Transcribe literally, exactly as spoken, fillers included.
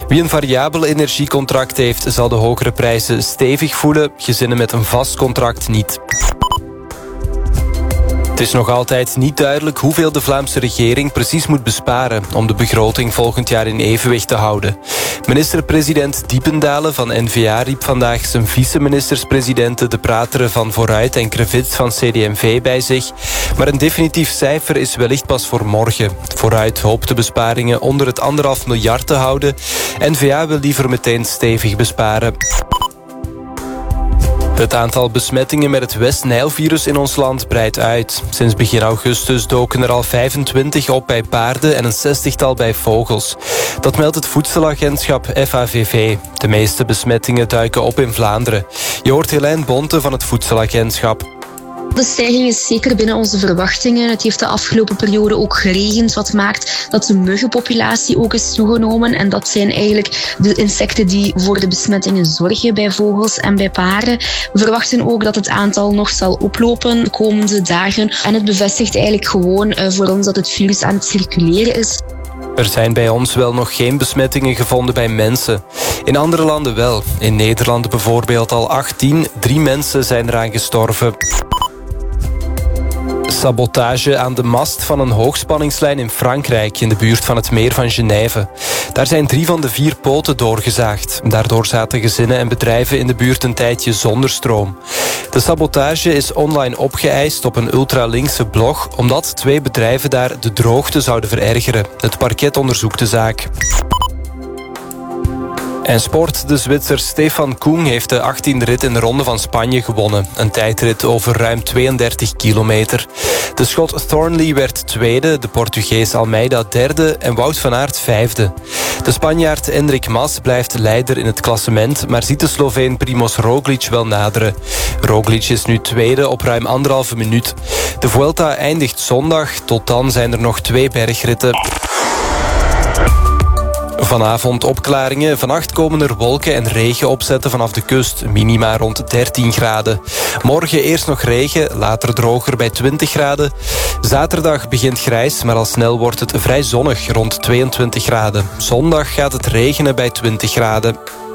Wie een variabel energiecontract heeft, zal de hogere prijzen stevig voelen. Gezinnen met een vast contract niet. Het is nog altijd niet duidelijk hoeveel de Vlaamse regering precies moet besparen om de begroting volgend jaar in evenwicht te houden. Minister-president Diependalen van N V A riep vandaag zijn vice-ministers-presidenten de prateren van Vooruit en Crevit van C D M V bij zich. Maar een definitief cijfer is wellicht pas voor morgen. Vooruit hoopt de besparingen onder het anderhalf miljard te houden. N V A wil liever meteen stevig besparen. Het aantal besmettingen met het West-Nijl-virus in ons land breidt uit. Sinds begin augustus doken er al vijfentwintig op bij paarden en een zestigtal bij vogels. Dat meldt het voedselagentschap F A V V. De meeste besmettingen duiken op in Vlaanderen. Je hoort Helijn Bonte van het voedselagentschap. De stijging is zeker binnen onze verwachtingen. Het heeft de afgelopen periode ook geregend, wat maakt dat de muggenpopulatie ook is toegenomen. En dat zijn eigenlijk de insecten die voor de besmettingen zorgen bij vogels en bij paarden. We verwachten ook dat het aantal nog zal oplopen de komende dagen. En het bevestigt eigenlijk gewoon voor ons dat het virus aan het circuleren is. Er zijn bij ons wel nog geen besmettingen gevonden bij mensen. In andere landen wel. In Nederland bijvoorbeeld al achttien. Drie mensen zijn eraan gestorven. Sabotage aan de mast van een hoogspanningslijn in Frankrijk in de buurt van het meer van Genève. Daar zijn drie van de vier poten doorgezaagd. Daardoor zaten gezinnen en bedrijven in de buurt een tijdje zonder stroom. De sabotage is online opgeëist op een ultralinkse blog omdat twee bedrijven daar de droogte zouden verergeren. Het parket onderzoekt de zaak. En sport, de Zwitser Stefan Kung heeft de achttiende rit in de Ronde van Spanje gewonnen. Een tijdrit over ruim tweeëndertig kilometer. De Schot Thornley werd tweede, de Portugees Almeida derde en Wout van Aert vijfde. De Spanjaard Enric Mas blijft leider in het klassement, maar ziet de Sloveen Primoz Roglic wel naderen. Roglic is nu tweede op ruim anderhalve minuut. De Vuelta eindigt zondag, tot dan zijn er nog twee bergritten. Vanavond opklaringen. Vannacht komen er wolken en regen opzetten vanaf de kust. Minima rond dertien graden. Morgen eerst nog regen, later droger bij twintig graden. Zaterdag begint grijs, maar al snel wordt het vrij zonnig rond tweeëntwintig graden. Zondag gaat het regenen bij twintig graden.